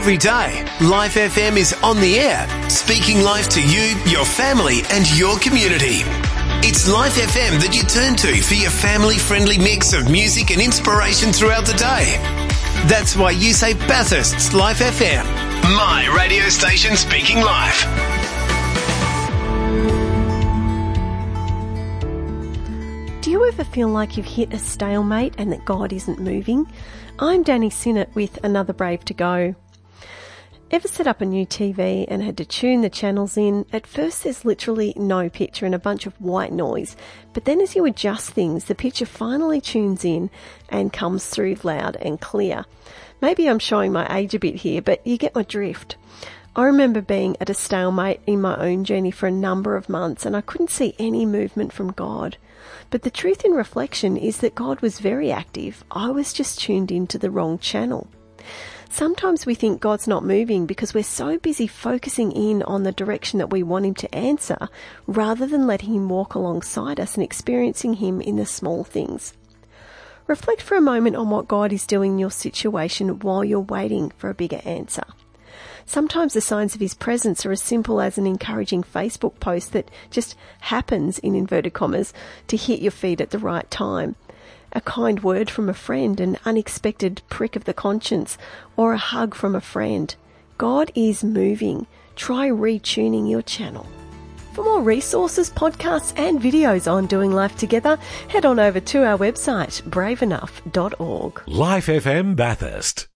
Every day, Life FM is on the air, speaking life to you, your family and your community. It's Life FM that you turn to for your family-friendly mix of music and inspiration throughout the day. That's why you say Bathurst's Life FM, my radio station speaking life. Do you ever feel like you've hit a stalemate and that God isn't moving? I'm Danny Sinnott with Another Brave to Go. Ever set up a new TV and had to tune the channels in? At first there's literally no picture and a bunch of white noise, but then as you adjust things, the picture finally tunes in and comes through loud and clear. Maybe I'm showing my age a bit here, but you get my drift. I remember being at a stalemate in my own journey for a number of months and I couldn't see any movement from God. But the truth in reflection is that God was very active. I was just tuned into the wrong channel. Sometimes we think God's not moving because we're so busy focusing in on the direction that we want him to answer rather than letting him walk alongside us and experiencing him in the small things. Reflect for a moment on what God is doing in your situation while you're waiting for a bigger answer. Sometimes the signs of his presence are as simple as an encouraging Facebook post that just happens, in inverted commas, to hit your feed at the right time. A kind word from a friend, an unexpected prick of the conscience, or a hug from a friend. God is moving. Try retuning your channel. For more resources, podcasts and videos on doing life together, head on over to our website, braveenough.org. Life FM Bathurst.